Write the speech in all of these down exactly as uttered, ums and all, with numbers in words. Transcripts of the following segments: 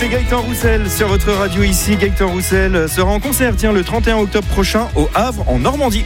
C'est Gaëtan Roussel sur votre radio ici. Gaëtan Roussel sera en concert tiens, le trente et un octobre prochain au Havre en Normandie.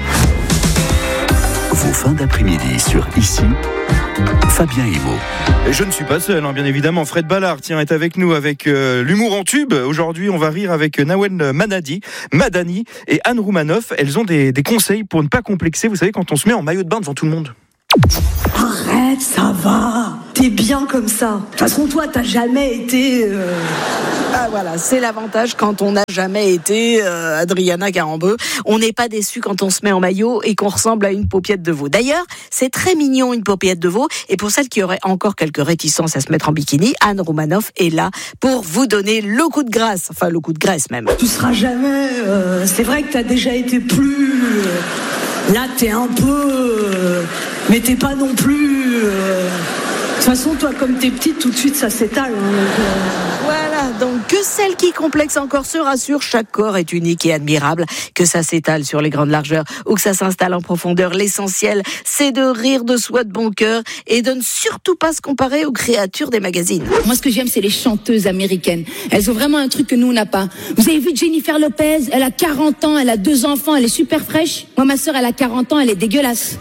Vos fins d'après-midi sur Ici, Fabien Emo. Et je ne suis pas seul, hein, bien évidemment. Fred Ballard tiens, est avec nous avec euh, l'humour en tube. Aujourd'hui, on va rire avec Nawel Madani, Madani et Anne Roumanoff. Elles ont des, des conseils pour ne pas complexer, vous savez, quand on se met en maillot de bain devant tout le monde. Arrête, ça va. T'es bien comme ça. De toute façon, toi, t'as jamais été... Euh... Ah voilà, c'est l'avantage quand on n'a jamais été euh, Adriana Carambeu. On n'est pas déçu quand on se met en maillot et qu'on ressemble à une paupiette de veau. D'ailleurs, c'est très mignon une paupiette de veau. Et pour celles qui auraient encore quelques réticences à se mettre en bikini, Anne Roumanoff est là pour vous donner le coup de grâce. Enfin, le coup de graisse même. Tu seras jamais... Euh... C'est vrai que t'as déjà été plus... Euh... Là, t'es un peu... Euh... Mais t'es pas non plus... Euh... De toute façon, toi, comme t'es petite, tout de suite, ça s'étale. Hein, donc, euh... Voilà, donc que celle qui complexe encore se rassure, chaque corps est unique et admirable. Que ça s'étale sur les grandes largeurs ou que ça s'installe en profondeur, l'essentiel, c'est de rire de soi de bon cœur et de ne surtout pas se comparer aux créatures des magazines. Moi, ce que j'aime, c'est les chanteuses américaines. Elles ont vraiment un truc que nous, on n'a pas. Vous avez vu Jennifer Lopez? Elle a quarante ans, elle a deux enfants, elle est super fraîche. Moi, ma sœur, elle a quarante ans, elle est dégueulasse.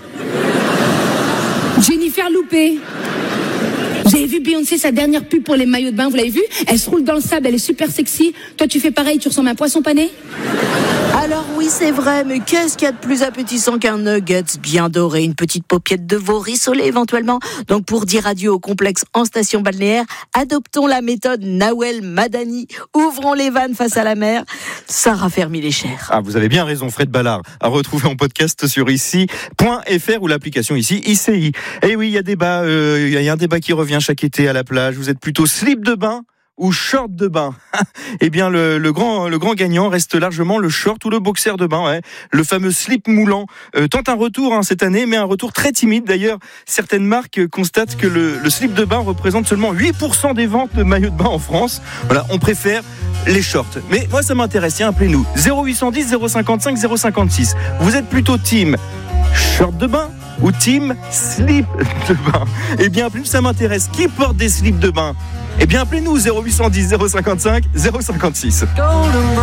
Jennifer Loupé. Vous avez vu Beyoncé, sa dernière pub pour les maillots de bain, vous l'avez vu? Elle se roule dans le sable, elle est super sexy. Toi, tu fais pareil, tu ressembles à un poisson pané? Alors oui, c'est vrai, mais qu'est-ce qu'il y a de plus appétissant qu'un nuggets bien doré, une petite paupiette de veau rissolée éventuellement? Donc pour dire adieu au complexe en station balnéaire, adoptons la méthode Nawel Madani. Ouvrons les vannes face à la mer, ça raffermit les chairs. Ah, vous avez bien raison, Fred Ballard. À retrouver en podcast sur ici point f r ou l'application ici, I C I. Et oui, il y a débat, euh, il y a un débat qui revient chaque été à la plage. Vous êtes plutôt slip de bain ou short de bain? Eh bien, le, le, grand, le grand gagnant reste largement le short ou le boxer de bain. Ouais. Le fameux slip moulant euh, tente un retour hein, cette année, mais un retour très timide. D'ailleurs, certaines marques constatent que le, le slip de bain représente seulement huit pour cent des ventes de maillots de bain en France. Voilà, on préfère les shorts. Mais moi, ça m'intéresse. Tiens, appelez-nous. zéro huit cent dix, zéro cinquante-cinq, zéro cinquante-six. Vous êtes plutôt team short de bain ou team slip de bain? Eh bien, plus ça m'intéresse. Qui porte des slips de bain? Eh bien, appelez-nous zéro huit cent dix, zéro cinquante-cinq, zéro cinquante-six.